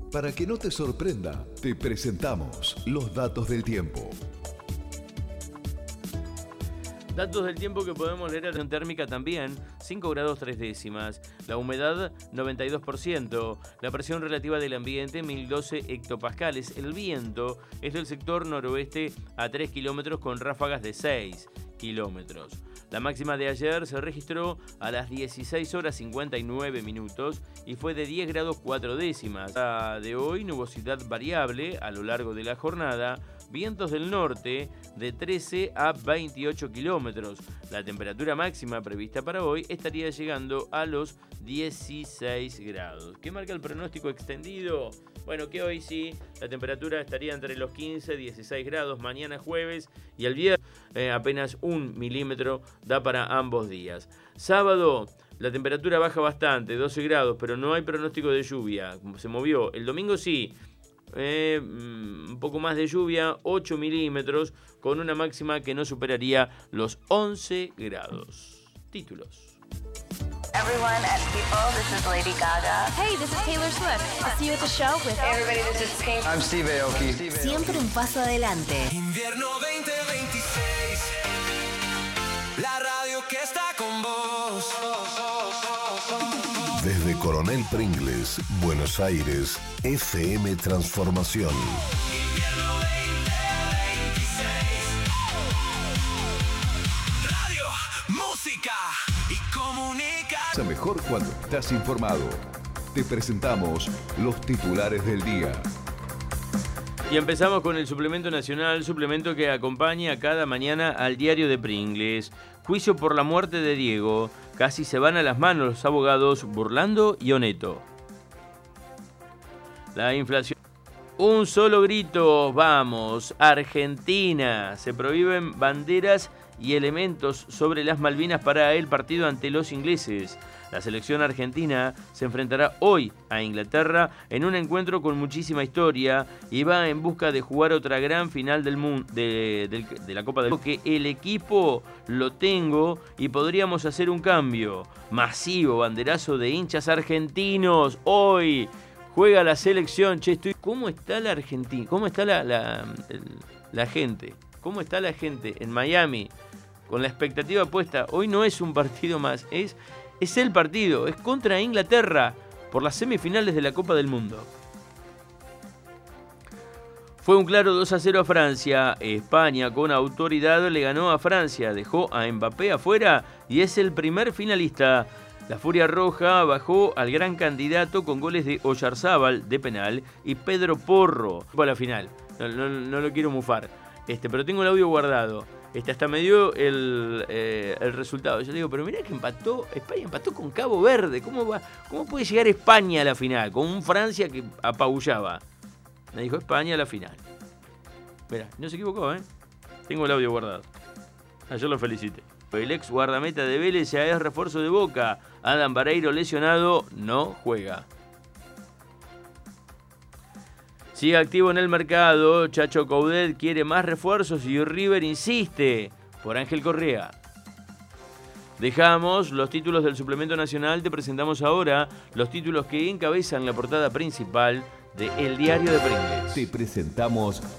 Para que no te sorprenda, te presentamos los datos del tiempo. Datos del tiempo que podemos leer. La sensación térmica también, 5 grados 3 décimas. La humedad, 92%. La presión relativa del ambiente, 1012 hectopascales. El viento es del sector noroeste a 3 kilómetros con ráfagas de 6 kilómetros. La máxima de ayer se registró a las 16 horas 59 minutos y fue de 10 grados 4 décimas. La de hoy, nubosidad variable a lo largo de la jornada, vientos del norte de 13 a 28 kilómetros. La temperatura máxima prevista para hoy estaría llegando a los 16 grados. ¿Qué marca el pronóstico extendido? Bueno, que hoy sí, la temperatura estaría entre los 15 y 16 grados, mañana jueves y el viernes apenas 1 milímetro da para ambos días. Sábado, la temperatura baja bastante, 12 grados, pero no hay pronóstico de lluvia, se movió. El domingo sí, un poco más de lluvia, 8 milímetros, con una máxima que no superaría los 11 grados. Títulos. Everyone at People, this is Lady Gaga. Hey, this is Taylor Swift. I'll see you at the show with... Hey everybody, this is Pink. I'm Steve Aoki. Siempre un paso adelante. Invierno 2026, la radio que está con vos. Desde Coronel Pringles, Buenos Aires, FM Transformación. Invierno 2026, radio, música y comunicación. Mejor cuando estás informado. Te presentamos los titulares del día. Y empezamos con el suplemento nacional, suplemento que acompaña cada mañana al diario de Pringles. Juicio por la muerte de Diego. Casi se van a las manos los abogados Burlando y Oneto. La inflación. Un solo grito, vamos, Argentina. Se prohíben banderas y elementos sobre las Malvinas para el partido ante los ingleses. La selección argentina se enfrentará hoy a Inglaterra en un encuentro con muchísima historia y va en busca de jugar otra gran final del mundo de la Copa del Mundo. Que el equipo lo tengo y podríamos hacer un cambio masivo, banderazo de hinchas argentinos. Hoy juega la selección. Che, ¿cómo está la Argentina? ¿Cómo está la gente? ¿Cómo está la gente en Miami? Con la expectativa puesta. Hoy no es un partido más, es el partido, es contra Inglaterra por las semifinales de la Copa del Mundo. Fue un claro 2-0 a Francia. España con autoridad le ganó a Francia, dejó a Mbappé afuera y es el primer finalista. La Furia Roja bajó al gran candidato con goles de Oyarzábal de penal y Pedro Porro para la final. No lo quiero mufar, pero tengo el audio guardado. Hasta me dio el resultado. Yo digo, pero mirá que España empató con Cabo Verde. ¿Cómo puede llegar España a la final? Con un Francia que apabullaba. Me dijo España a la final. Mirá, no se equivocó, ¿eh? Tengo el audio guardado. Ayer lo felicité. El ex guardameta de Vélez ya es refuerzo de Boca. Adam Vareiro, lesionado, no juega. Sigue activo en el mercado. Chacho Coudet quiere más refuerzos y River insiste por Ángel Correa. Dejamos los títulos del suplemento nacional. Te presentamos ahora los títulos que encabezan la portada principal de El Diario de Pringles. Te presentamos